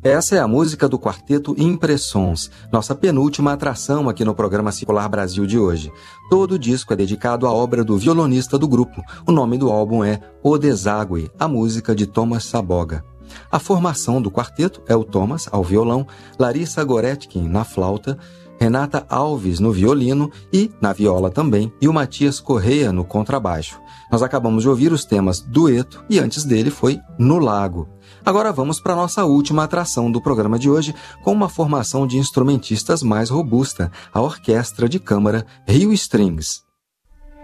Essa é a música do quarteto Impressões, nossa penúltima atração aqui no programa Circular Brasil de hoje. Todo o disco é dedicado à obra do violonista do grupo. O nome do álbum é O Deságue, a música de Thomas Saboga. A formação do quarteto é o Thomas, ao violão, Larissa Goretkin na flauta, Renata Alves no violino e, na viola também, e o Matias Correia no contrabaixo. Nós acabamos de ouvir os temas Dueto e antes dele foi No Lago. Agora vamos para a nossa última atração do programa de hoje, com uma formação de instrumentistas mais robusta, a Orquestra de Câmara Rio Strings.